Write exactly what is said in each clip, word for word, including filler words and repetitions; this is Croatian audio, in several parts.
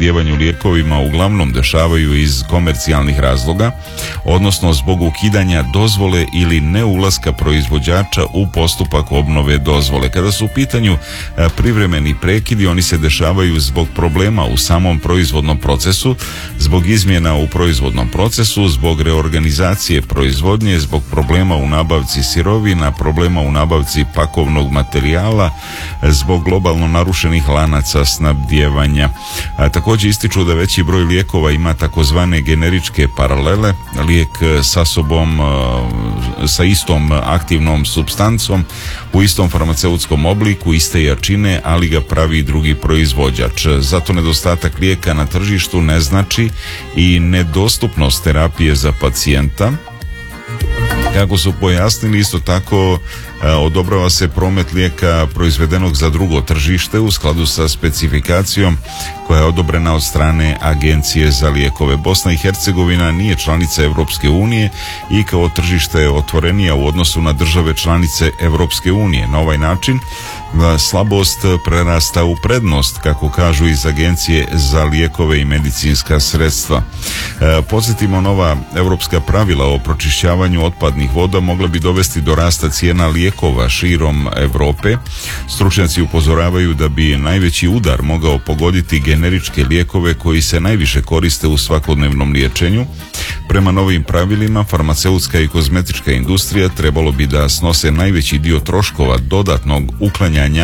snabdijevanju lijekovima uglavnom dešavaju iz komercijalnih razloga, odnosno zbog ukidanja dozvole ili neulaska proizvođača u postupak obnove dozvole. Kada su u pitanju privremeni prekidi, oni se dešavaju zbog problema u samom proizvodnom procesu, zbog izmjena u proizvodnom procesu, zbog reorganizacije proizvodnje, zbog problema u nabavci sirovina, problema u nabavci pakovnog materijala, zbog globalno narušenih lanaca snabdijevanja. A, također ističu da veći broj lijekova ima takozvane generičke paralele, lijek sa sobom, sa istom aktivnom supstancom, u istom farmaceutskom obliku, iste jačine, ali ga pravi drugi proizvođač. Zato nedostatak lijeka na tržištu ne znači i nedostupnost terapije za pacijenta. Kako su pojasnili, isto tako odobrava se promet lijeka proizvedenog za drugo tržište u skladu sa specifikacijom koja je odobrena od strane Agencije za lijekove. Bosna i Hercegovina nije članica Europske unije i kao tržište je otvorenija u odnosu na države članice Europske unije. Na ovaj način slabost prerasta u prednost, kako kažu iz Agencije za lijekove i medicinska sredstva. E, podsjetimo, nova europska pravila o pročišćavanju otpadnih voda mogla bi dovesti do rasta cijena lijekova širom Europe. Stručnjaci upozoravaju da bi najveći udar mogao pogoditi generičke lijekove koji se najviše koriste u svakodnevnom liječenju. Prema novim pravilima, farmaceutska i kozmetička industrija trebalo bi da snose najveći dio troškova dodatnog uklanjanja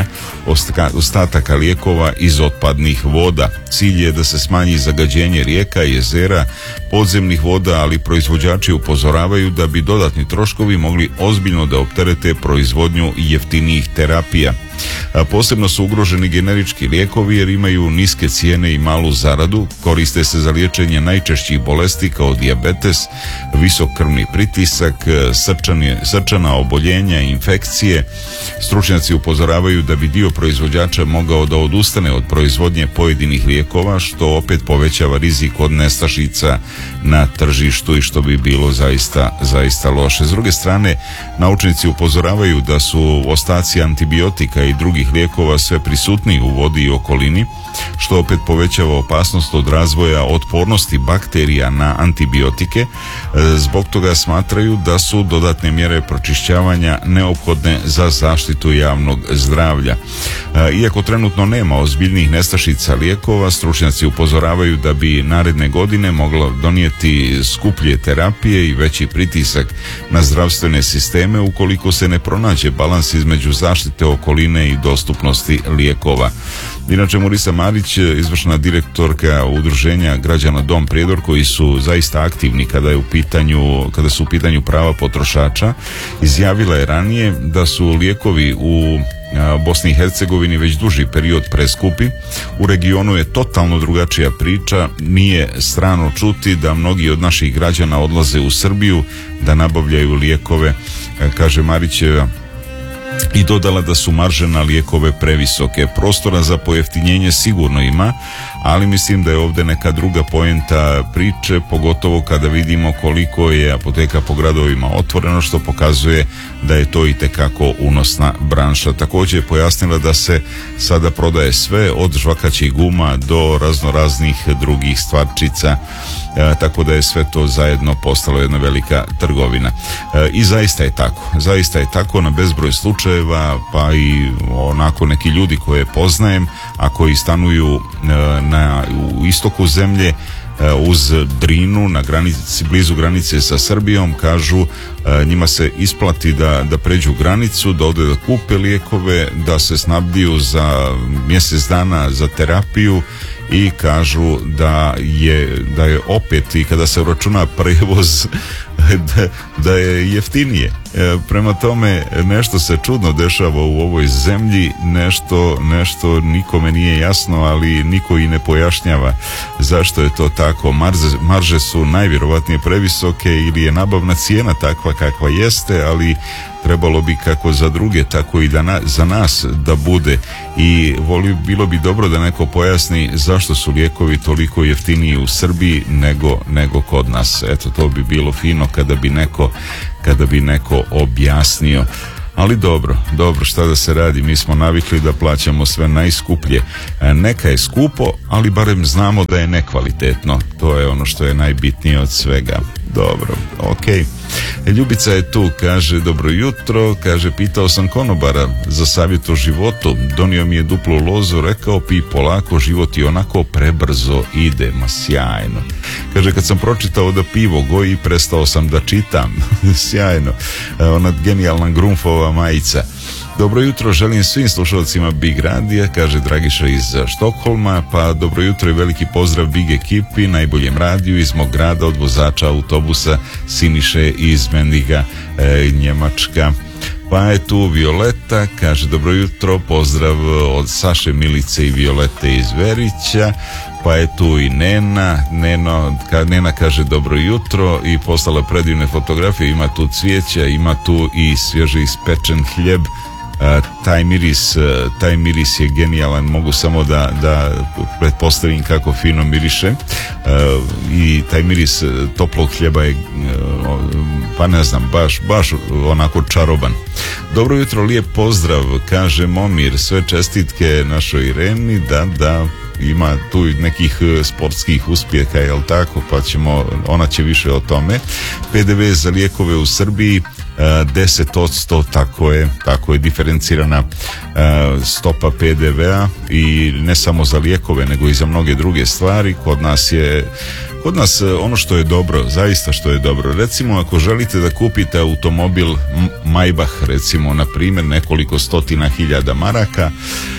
ostataka lijekova iz otpadnih voda. Cilj je da se smanji zagađenje rijeka, jezera, podzemnih voda, ali proizvođači upozoravaju da bi dodatni troškovi mogli ozbiljno da opterete proizvodnju jeftinijih terapija. A posebno su ugroženi generički lijekovi jer imaju niske cijene i malu zaradu, koriste se za liječenje najčešćih bolesti kao dijabetes, visok krvni pritisak, srčani, srčana oboljenja, infekcije. Stručnjaci upozoravaju da bi dio proizvođača mogao da odustane od proizvodnje pojedinih lijekova, što opet povećava rizik od nestašica na tržištu i što bi bilo zaista, zaista loše. S druge strane, naučnici upozoravaju da su ostaci antibiotika i drugih lijekova sve prisutniji u vodi i okolini, što opet povećava opasnost od razvoja otpornosti bakterija na antibiotike. Zbog toga smatraju da su dodatne mjere pročišćavanja neophodne za zaštitu javnog zdravlja. Iako trenutno nema ozbiljnih nestašica lijekova, stručnjaci upozoravaju da bi naredne godine moglo donijeti skuplje terapije i veći pritisak na zdravstvene sisteme ukoliko se ne pronađe balans između zaštite okoline i dostupnosti lijekova. Inače, Murisa Marić, izvršna direktorka udruženja građana Dom Prijedor, koji su zaista aktivni kada je u pitanju, kada su u pitanju prava potrošača, izjavila je ranije da su lijekovi u Bosni i Hercegovini već duži period preskupi. U regionu je totalno drugačija priča. Nije strano čuti da mnogi od naših građana odlaze u Srbiju da nabavljaju lijekove, kaže Marićeva, i dodala da su marže na lijekove previsoke. Prostora za pojeftinjenje sigurno ima, ali mislim da je ovdje neka druga poenta priče, pogotovo kada vidimo koliko je apoteka po gradovima otvoreno, što pokazuje da je to itekako unosna branša. Također je pojasnila da se sada prodaje sve od žvakaćih guma do raznoraznih drugih stvarčica, e, tako da je sve to zajedno postalo jedna velika trgovina. E, I zaista je tako. Zaista je tako na bezbroj slučajeva, pa i onako neki ljudi koje poznajem, a koji stanuju e, na, u istoku zemlje, uz Drinu, na granici, blizu granice sa Srbijom, kažu njima se isplati da, da pređu granicu, da ode da kupe lijekove, da se snabdiju za mjesec dana za terapiju i kažu da je, da je opet, i kada se uračuna prevoz, da, da je jeftinije. E, prema tome, nešto se čudno dešava u ovoj zemlji, nešto, nešto nikome nije jasno, ali niko i ne pojašnjava zašto je to tako. Marže, marže su najvjerovatnije previsoke ili je nabavna cijena takva kakva jeste, ali trebalo bi kako za druge, tako i da na, za nas da bude. I voli, bilo bi dobro da neko pojasni zašto su lijekovi toliko jeftiniji u Srbiji nego, nego kod nas. Eto, to bi bilo fino kada bi neko, kada bi neko objasnio. Ali dobro, dobro, šta da se radi, mi smo navikli da plaćamo sve najskuplje. Neka je skupo, ali barem znamo da je nekvalitetno. To je ono što je najbitnije od svega. Dobro, okej. Ljubica je tu, kaže dobro jutro, kaže pitao sam konobara za savjet o životu, donio mi je duplu lozu, rekao pi polako, život i onako prebrzo ide, ma sjajno. Kaže kad sam pročitao da pivo goji, prestao sam da čitam. Sjajno, ona genijalna Grunfova majica. Dobro jutro želim svim slušalcima Big Radija, kaže Dragiša iz Štokholma, pa dobro jutro i veliki pozdrav Big ekipi, najboljem radiju iz mog grada od vozača autobusa Siniše iz Mendiga, e, Njemačka. Pa je tu Violeta, kaže dobro jutro, pozdrav od Saše, Milice i Violete iz Verića. Pa je tu i Nena, Neno, ka, Nena kaže dobro jutro i poslala predivne fotografije, ima tu cvijeća, ima tu i svježe ispečen hljeb. Uh, taj miris uh, taj miris je genijalan, mogu samo da, da pretpostavim kako fino miriše, uh, i taj miris toplog hljeba je uh, pa ne znam, baš, baš onako čaroban. Dobro jutro, lijep pozdrav, kaže Momir, sve čestitke našoj Ireni, da, da ima tu nekih sportskih uspjeha, jel tako, pa ćemo, ona će više o tome. P D V za lijekove u Srbiji deset posto, tako je, tako je diferencirana uh, stopa P D V-a i ne samo za lijekove nego i za mnoge druge stvari. Kod nas je Kod nas ono što je dobro, zaista što je dobro, recimo ako želite da kupite automobil Maybach, recimo na primjer nekoliko stotina hiljada maraka,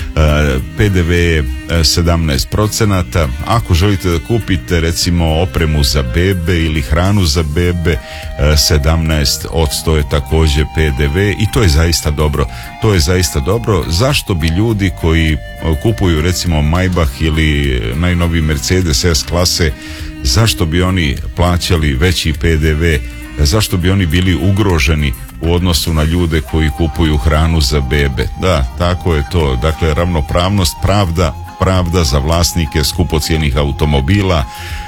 P D V je sedamnaest procenata. Ako želite da kupite recimo opremu za bebe ili hranu za bebe, sedamnaest posto je također P D V i to je zaista dobro. To je zaista dobro. Zašto bi ljudi koji kupuju recimo Maybach ili najnoviji Mercedes S klase, zašto bi oni plaćali veći P D V? Zašto bi oni bili ugroženi u odnosu na ljude koji kupuju hranu za bebe? Da, tako je to. Dakle, ravnopravnost, pravda, pravda za vlasnike skupocjenih automobila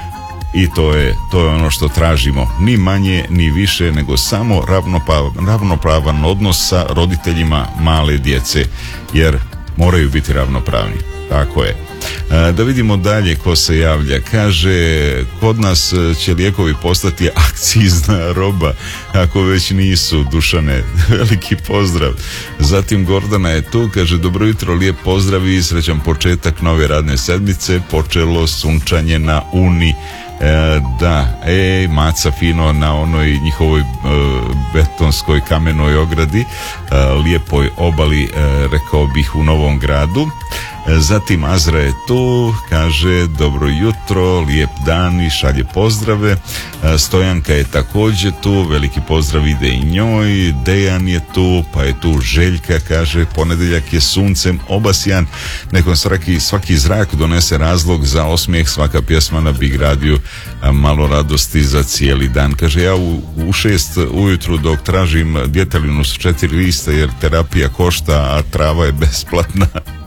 i to je, to je ono što tražimo. Ni manje, ni više, nego samo ravnopravan, ravnopravan odnos sa roditeljima male djece, jer moraju biti ravnopravni. Tako je. Da vidimo dalje ko se javlja. Kaže, kod nas će lijekovi postati akcizna roba, ako već nisu. Dušane, veliki pozdrav. Zatim Gordana je tu, kaže dobro jutro, lijep pozdrav i srećan početak nove radne sedmice. Počelo sunčanje na Uni. E, da, ej, maca fino na onoj njihovoj e, betonskoj kamenoj ogradi, e, lijepoj obali, e, rekao bih, u Novom Gradu. E, zatim Azra je tu, kaže dobro jutro, lijep dan i šalje pozdrave. E, Stojanka je također tu, veliki pozdrav ide i njoj. Dejan je tu, pa je tu Željka, kaže ponedjeljak je suncem obasjan, nekom svaki, svaki zrak donese razlog za osmijeh, svaka pjesma na Big Radiju malo radosti za cijeli dan. Kaže, ja u, u šest ujutru dok tražim djetelinu s četiri lista jer terapija košta, a trava je besplatna.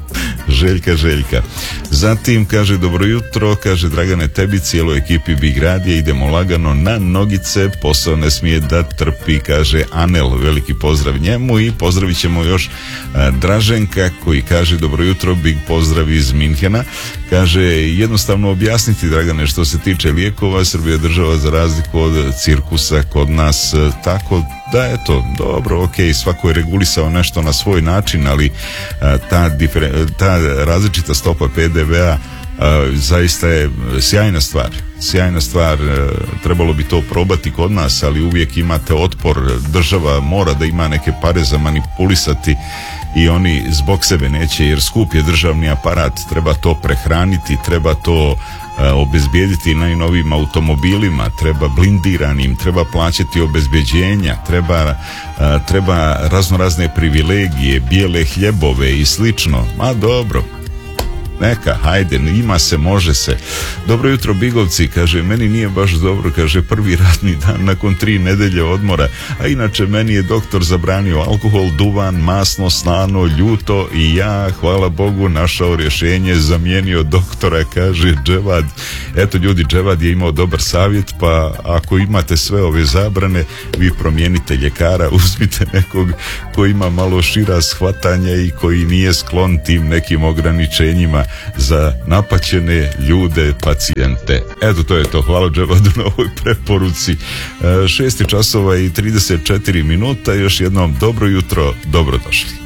Željka, Željka. Zatim kaže dobro jutro, kaže Dragane tebi, cijeloj ekipi Big Radija, idemo lagano na nogice, posao ne smije da trpi, kaže Anel, veliki pozdrav njemu i pozdravit ćemo još a, Draženka koji kaže dobro jutro, Big pozdrav iz Minhena. Kaže, jednostavno objasniti Dragane što se tiče lijekova, Srbija država za razliku od cirkusa kod nas, tako da eto, dobro, ok, svako je regulisao nešto na svoj način, ali a, ta, diferen, ta različita stopa P D V-a a, zaista je sjajna stvar. Sjajna stvar, a, trebalo bi to probati kod nas, ali uvijek imate otpor, država mora da ima neke pare za manipulisati i oni zbog sebe neće, jer skup je državni aparat, treba to prehraniti, treba to obezbijediti najnovijim automobilima, treba blindiranim, treba plaćati obezbeđenja, treba, treba razno razne privilegije, bijele hljebove i slično. Ma dobro, neka, hajde, ima se, može se. Dobro jutro Bigovci, kaže, meni nije baš dobro, kaže, prvi radni dan nakon tri nedelje odmora, a inače meni je doktor zabranio alkohol, duvan, masno, slano, ljuto i ja, hvala Bogu, našao rješenje, zamijenio doktora, kaže Dževad. Eto ljudi, Dževad je imao dobar savjet, pa ako imate sve ove zabrane, vi promijenite ljekara, uzmite nekog koji ima malo šira shvatanja i koji nije sklon tim nekim ograničenjima za napaćene ljude, pacijente. Eto, to je to. Hvala Dževadu na ovoj preporuci. Šesti časova i trideset četiri minuta. Još jednom dobro jutro, dobrodošli.